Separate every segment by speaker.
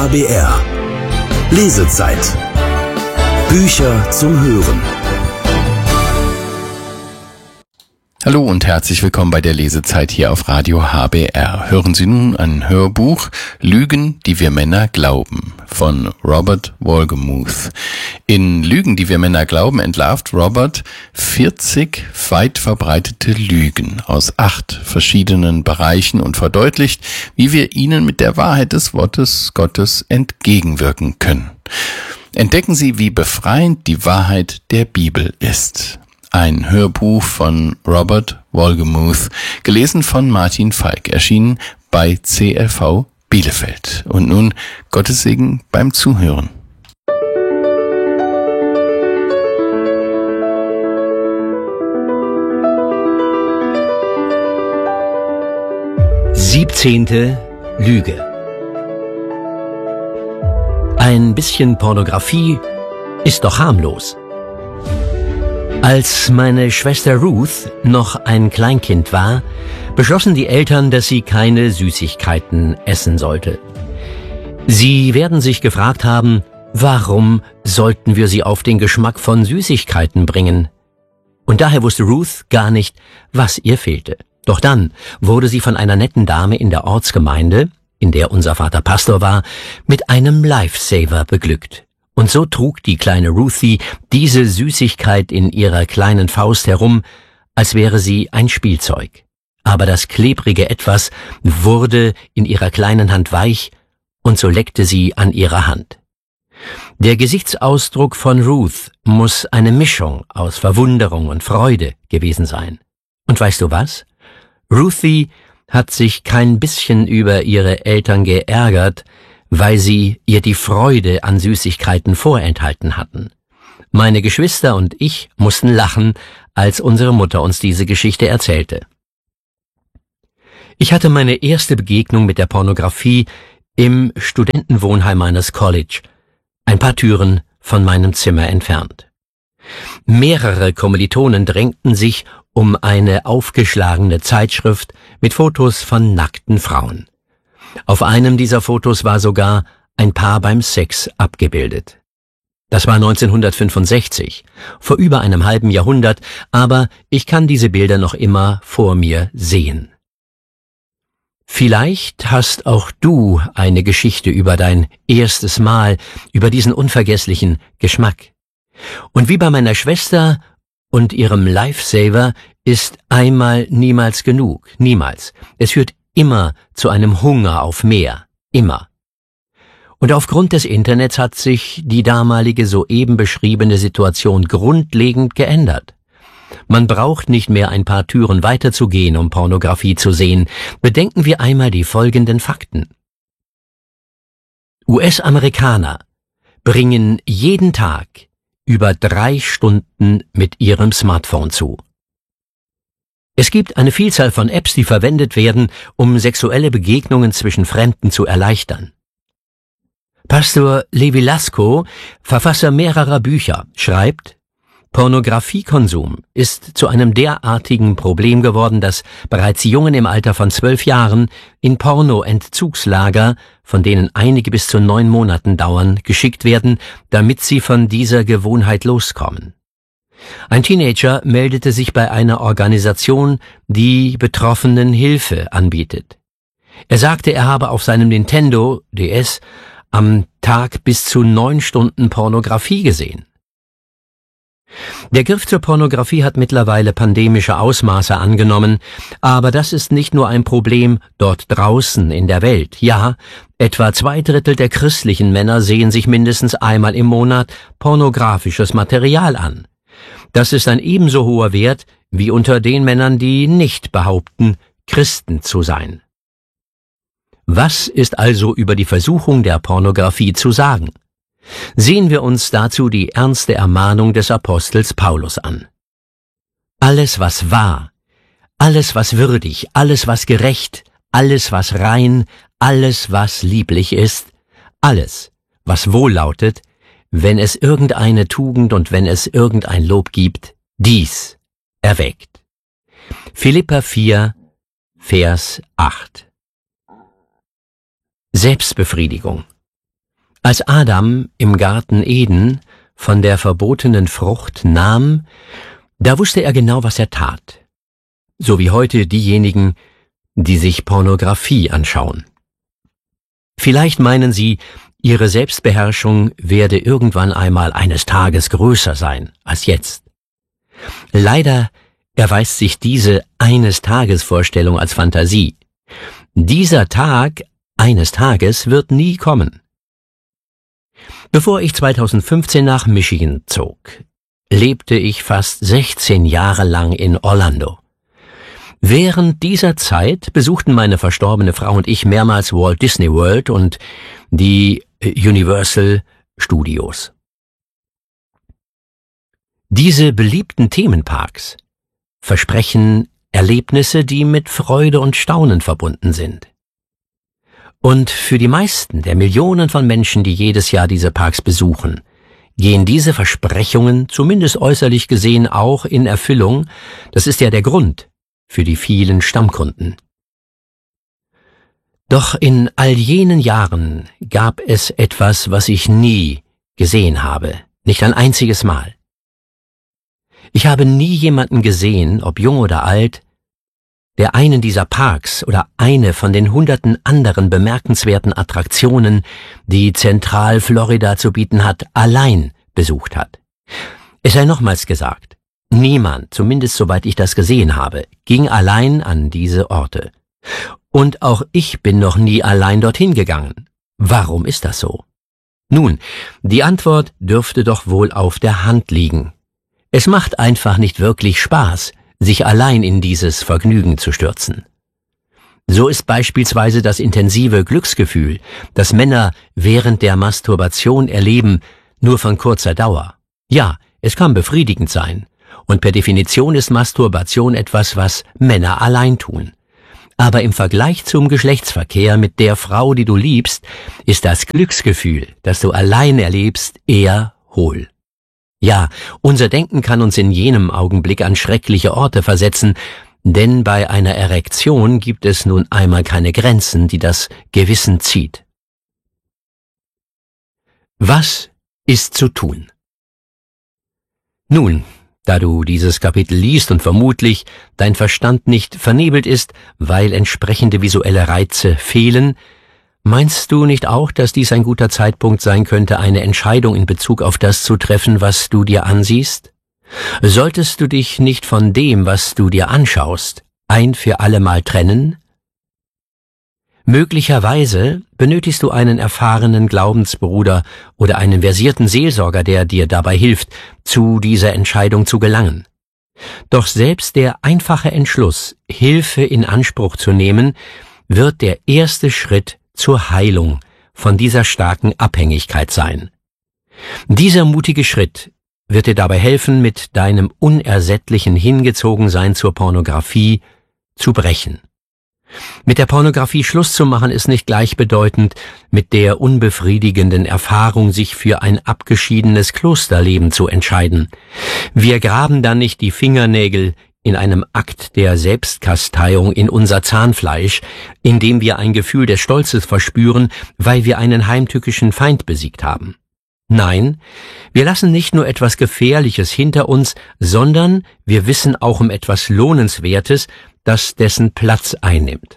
Speaker 1: HBR. Lesezeit. Bücher zum Hören.
Speaker 2: Hallo und herzlich willkommen bei der Lesezeit hier auf Radio HBR. Hören Sie nun ein Hörbuch Lügen, die wir Männer glauben von Robert Wolgemuth. In Lügen, die wir Männer glauben, entlarvt Robert 40 weit verbreitete Lügen aus 8 verschiedenen Bereichen und verdeutlicht, wie wir ihnen mit der Wahrheit des Wortes Gottes entgegenwirken können. Entdecken Sie, wie befreiend die Wahrheit der Bibel ist. Ein Hörbuch von Robert Wolgemuth, gelesen von Martin Falk, erschienen bei CLV Bielefeld. Und nun Gottes Segen beim Zuhören.
Speaker 3: Siebzehnte Lüge. Ein bisschen Pornografie ist doch harmlos. Als meine Schwester Ruth noch ein Kleinkind war, beschlossen die Eltern, dass sie keine Süßigkeiten essen sollte. Sie werden sich gefragt haben, warum sollten wir sie auf den Geschmack von Süßigkeiten bringen? Und daher wusste Ruth gar nicht, was ihr fehlte. Doch dann wurde sie von einer netten Dame in der Ortsgemeinde, in der unser Vater Pastor war, mit einem Lifesaver beglückt. Und so trug die kleine Ruthie diese Süßigkeit in ihrer kleinen Faust herum, als wäre sie ein Spielzeug. Aber das klebrige Etwas wurde in ihrer kleinen Hand weich, und so leckte sie an ihrer Hand. Der Gesichtsausdruck von Ruth muss eine Mischung aus Verwunderung und Freude gewesen sein. Und weißt du was? Ruthie hat sich kein bisschen über ihre Eltern geärgert, weil sie ihr die Freude an Süßigkeiten vorenthalten hatten. Meine Geschwister und ich mussten lachen, als unsere Mutter uns diese Geschichte erzählte. Ich hatte meine erste Begegnung mit der Pornografie im Studentenwohnheim meines College, ein paar Türen von meinem Zimmer entfernt. Mehrere Kommilitonen drängten sich um eine aufgeschlagene Zeitschrift mit Fotos von nackten Frauen. Auf einem dieser Fotos war sogar ein Paar beim Sex abgebildet. Das war 1965, vor über einem halben Jahrhundert, aber ich kann diese Bilder noch immer vor mir sehen. Vielleicht hast auch du eine Geschichte über dein erstes Mal, über diesen unvergesslichen Geschmack. Und wie bei meiner Schwester und ihrem Lifesaver ist einmal niemals genug, niemals. Es führt immer zu einem Hunger auf mehr, immer. Und aufgrund des Internets hat sich die damalige soeben beschriebene Situation grundlegend geändert. Man braucht nicht mehr ein paar Türen weiterzugehen, um Pornografie zu sehen. Bedenken wir einmal die folgenden Fakten. US-Amerikaner bringen jeden Tag über 3 Stunden mit ihrem Smartphone zu. Es gibt eine Vielzahl von Apps, die verwendet werden, um sexuelle Begegnungen zwischen Fremden zu erleichtern. Pastor Levi Lasko, Verfasser mehrerer Bücher, schreibt, Pornografiekonsum ist zu einem derartigen Problem geworden, dass bereits Jungen im Alter von 12 Jahren in Porno-Entzugslager, von denen einige bis zu 9 Monaten dauern, geschickt werden, damit sie von dieser Gewohnheit loskommen. Ein Teenager meldete sich bei einer Organisation, die Betroffenen Hilfe anbietet. Er sagte, er habe auf seinem Nintendo DS am Tag bis zu 9 Stunden Pornografie gesehen. Der Griff zur Pornografie hat mittlerweile pandemische Ausmaße angenommen, aber das ist nicht nur ein Problem dort draußen in der Welt. Ja, etwa 2/3 der christlichen Männer sehen sich mindestens einmal im Monat pornografisches Material an. Das ist ein ebenso hoher Wert wie unter den Männern, die nicht behaupten, Christen zu sein. Was ist also über die Versuchung der Pornografie zu sagen? Sehen wir uns dazu die ernste Ermahnung des Apostels Paulus an. Alles, was wahr, alles, was würdig, alles, was gerecht, alles, was rein, alles, was lieblich ist, alles, was wohl lautet, wenn es irgendeine Tugend und wenn es irgendein Lob gibt, dies erweckt. Philipper 4, Vers 8. Selbstbefriedigung, Als Adam im Garten Eden von der verbotenen Frucht nahm, da wusste er genau, was er tat. So wie heute diejenigen, die sich Pornografie anschauen. Vielleicht meinen sie, ihre Selbstbeherrschung werde irgendwann einmal eines Tages größer sein als jetzt. Leider erweist sich diese Eines-Tages-Vorstellung als Fantasie. Dieser Tag eines Tages wird nie kommen. Bevor ich 2015 nach Michigan zog, lebte ich fast 16 Jahre lang in Orlando. Während dieser Zeit besuchten meine verstorbene Frau und ich mehrmals Walt Disney World und die Universal Studios. Diese beliebten Themenparks versprechen Erlebnisse, die mit Freude und Staunen verbunden sind. Und für die meisten der Millionen von Menschen, die jedes Jahr diese Parks besuchen, gehen diese Versprechungen, zumindest äußerlich gesehen, auch in Erfüllung. Das ist ja der Grund für die vielen Stammkunden. Doch in all jenen Jahren gab es etwas, was ich nie gesehen habe, nicht ein einziges Mal. Ich habe nie jemanden gesehen, ob jung oder alt, der einen dieser Parks oder eine von den hunderten anderen bemerkenswerten Attraktionen, die Zentralflorida zu bieten hat, allein besucht hat. Es sei nochmals gesagt, niemand, zumindest soweit ich das gesehen habe, ging allein an diese Orte. Und auch ich bin noch nie allein dorthin gegangen. Warum ist das so? Nun, die Antwort dürfte doch wohl auf der Hand liegen. Es macht einfach nicht wirklich Spaß, sich allein in dieses Vergnügen zu stürzen. So ist beispielsweise das intensive Glücksgefühl, das Männer während der Masturbation erleben, nur von kurzer Dauer. Ja, es kann befriedigend sein. Und per Definition ist Masturbation etwas, was Männer allein tun. Aber im Vergleich zum Geschlechtsverkehr mit der Frau, die du liebst, ist das Glücksgefühl, das du allein erlebst, eher hohl. Ja, unser Denken kann uns in jenem Augenblick an schreckliche Orte versetzen, denn bei einer Erektion gibt es nun einmal keine Grenzen, die das Gewissen zieht. Was ist zu tun? Nun, da du dieses Kapitel liest und vermutlich dein Verstand nicht vernebelt ist, weil entsprechende visuelle Reize fehlen, meinst du nicht auch, dass dies ein guter Zeitpunkt sein könnte, eine Entscheidung in Bezug auf das zu treffen, was du dir ansiehst? Solltest du dich nicht von dem, was du dir anschaust, ein für alle Mal trennen? Möglicherweise benötigst du einen erfahrenen Glaubensbruder oder einen versierten Seelsorger, der dir dabei hilft, zu dieser Entscheidung zu gelangen. Doch selbst der einfache Entschluss, Hilfe in Anspruch zu nehmen, wird der erste Schritt zur Heilung von dieser starken Abhängigkeit sein. Dieser mutige Schritt wird dir dabei helfen, mit deinem unersättlichen Hingezogensein zur Pornografie zu brechen. Mit der Pornografie Schluss zu machen ist nicht gleichbedeutend mit der unbefriedigenden Erfahrung, sich für ein abgeschiedenes Klosterleben zu entscheiden. Wir graben dann nicht die Fingernägel in einem Akt der Selbstkasteiung in unser Zahnfleisch, indem wir ein Gefühl des Stolzes verspüren, weil wir einen heimtückischen Feind besiegt haben. Nein, wir lassen nicht nur etwas Gefährliches hinter uns, sondern wir wissen auch um etwas Lohnenswertes, das dessen Platz einnimmt.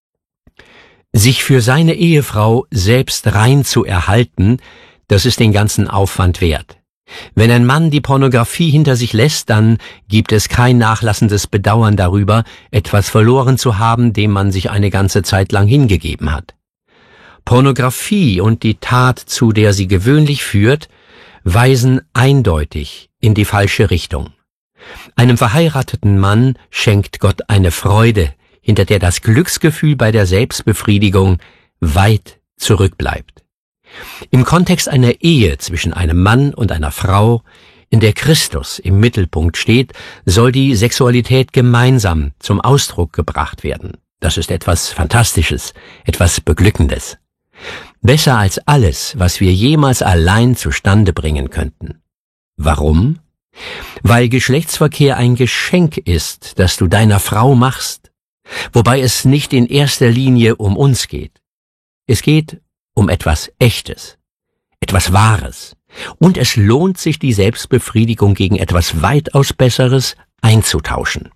Speaker 3: Sich für seine Ehefrau selbst rein zu erhalten, das ist den ganzen Aufwand wert. Wenn ein Mann die Pornografie hinter sich lässt, dann gibt es kein nachlassendes Bedauern darüber, etwas verloren zu haben, dem man sich eine ganze Zeit lang hingegeben hat. Pornografie und die Tat, zu der sie gewöhnlich führt, weisen eindeutig in die falsche Richtung. Einem verheirateten Mann schenkt Gott eine Freude, hinter der das Glücksgefühl bei der Selbstbefriedigung weit zurückbleibt. Im Kontext einer Ehe zwischen einem Mann und einer Frau, in der Christus im Mittelpunkt steht, soll die Sexualität gemeinsam zum Ausdruck gebracht werden. Das ist etwas Fantastisches, etwas Beglückendes. Besser als alles, was wir jemals allein zustande bringen könnten. Warum? Weil Geschlechtsverkehr ein Geschenk ist, das du deiner Frau machst, wobei es nicht in erster Linie um uns geht. Es geht um etwas Echtes. etwas Wahres. Und es lohnt sich, die Selbstbefriedigung gegen etwas weitaus Besseres einzutauschen.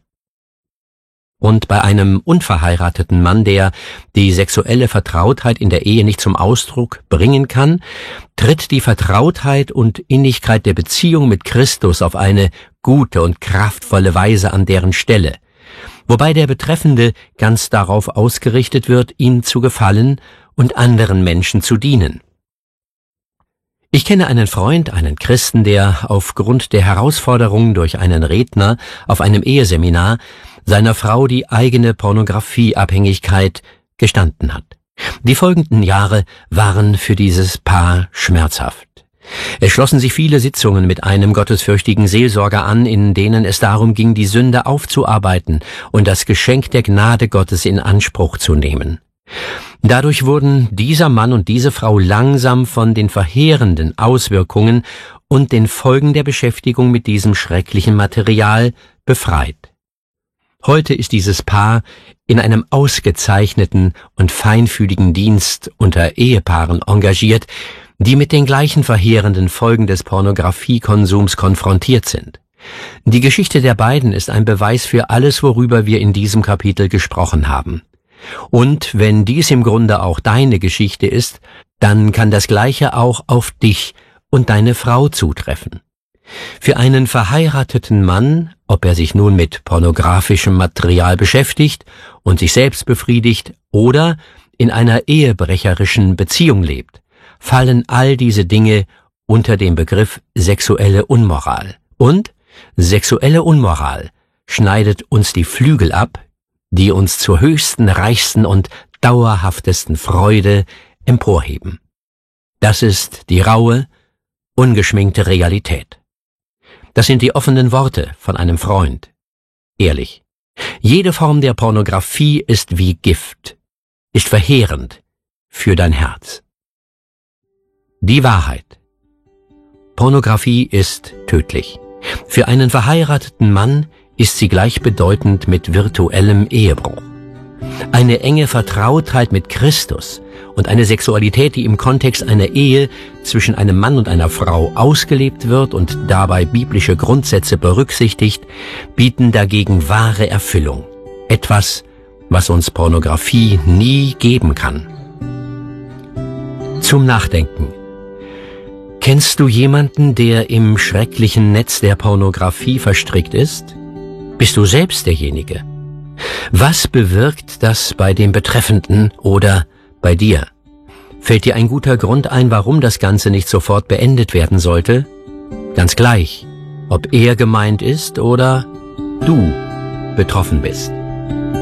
Speaker 3: Und bei einem unverheirateten Mann, der die sexuelle Vertrautheit in der Ehe nicht zum Ausdruck bringen kann, tritt die Vertrautheit und Innigkeit der Beziehung mit Christus auf eine gute und kraftvolle Weise an deren Stelle, wobei der Betreffende ganz darauf ausgerichtet wird, ihm zu gefallen und anderen Menschen zu dienen. Ich kenne einen Freund, einen Christen, der aufgrund der Herausforderungen durch einen Redner auf einem Eheseminar seiner Frau die eigene Pornografieabhängigkeit gestanden hat. Die folgenden Jahre waren für dieses Paar schmerzhaft. Es schlossen sich viele Sitzungen mit einem gottesfürchtigen Seelsorger an, in denen es darum ging, die Sünde aufzuarbeiten und das Geschenk der Gnade Gottes in Anspruch zu nehmen. Dadurch wurden dieser Mann und diese Frau langsam von den verheerenden Auswirkungen und den Folgen der Beschäftigung mit diesem schrecklichen Material befreit. Heute ist dieses Paar in einem ausgezeichneten und feinfühligen Dienst unter Ehepaaren engagiert, die mit den gleichen verheerenden Folgen des Pornografiekonsums konfrontiert sind. Die Geschichte der beiden ist ein Beweis für alles, worüber wir in diesem Kapitel gesprochen haben. Und wenn dies im Grunde auch deine Geschichte ist, dann kann das Gleiche auch auf dich und deine Frau zutreffen. Für einen verheirateten Mann, ob er sich nun mit pornografischem Material beschäftigt und sich selbst befriedigt oder in einer ehebrecherischen Beziehung lebt, fallen all diese Dinge unter den Begriff sexuelle Unmoral. Und sexuelle Unmoral schneidet uns die Flügel ab, die uns zur höchsten, reichsten und dauerhaftesten Freude emporheben. Das ist die raue, ungeschminkte Realität. Das sind die offenen Worte von einem Freund. Ehrlich. Jede Form der Pornografie ist wie Gift, ist verheerend für dein Herz. Die Wahrheit. Pornografie ist tödlich. Für einen verheirateten Mann ist sie gleichbedeutend mit virtuellem Ehebruch. Eine enge Vertrautheit mit Christus und eine Sexualität, die im Kontext einer Ehe zwischen einem Mann und einer Frau ausgelebt wird und dabei biblische Grundsätze berücksichtigt, bieten dagegen wahre Erfüllung. Etwas, was uns Pornografie nie geben kann. Zum Nachdenken. Kennst du jemanden, der im schrecklichen Netz der Pornografie verstrickt ist? Bist du selbst derjenige? Was bewirkt das bei dem Betreffenden oder bei dir? Fällt dir ein guter Grund ein, warum das Ganze nicht sofort beendet werden sollte? Ganz gleich, ob er gemeint ist oder du betroffen bist.